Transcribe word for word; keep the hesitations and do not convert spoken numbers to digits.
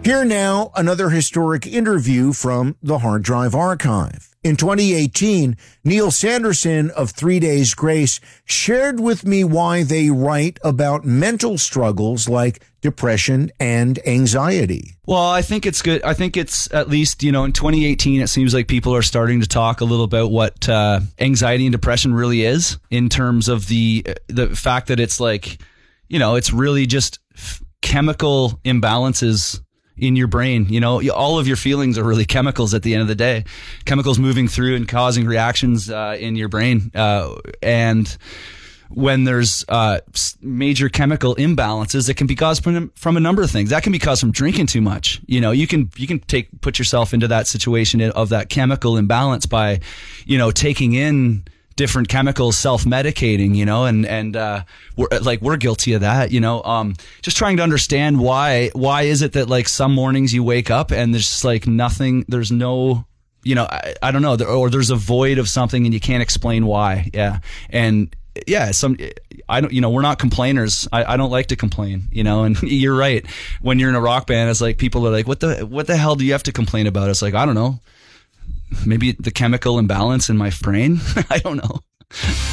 Here now, another historic interview from the Hard Drive Archive. In twenty eighteen, Neil Sanderson of Three Days Grace shared with me why they write about mental struggles like depression and anxiety. Well, I think it's good. I think it's at least, you know, in twenty eighteen, it seems like people are starting to talk a little about what uh, anxiety and depression really is, in terms of the the fact that it's like, you know, it's really just f- chemical imbalances in your brain. You know, all of your feelings are really chemicals at the end of the day, chemicals moving through and causing reactions uh, in your brain. Uh, and when there's uh, major chemical imbalances, it can be caused from, from a number of things. That can be caused from drinking too much. You know, you can, you can take, put yourself into that situation of that chemical imbalance by, you know, taking in different chemicals, self-medicating, you know, and, and, uh, we're like, we're guilty of that, you know, um, just trying to understand why, why is it that like some mornings you wake up and there's just like nothing, there's no, you know, I, I don't know, or there's a void of something and you can't explain why. Yeah. And yeah, some, I don't, you know, we're not complainers. I, I don't like to complain, you know, and you're right. When you're in a rock band, it's like people are like, what the, what the hell do you have to complain about? It's like, I don't know. Maybe the chemical imbalance in my brain. I don't know.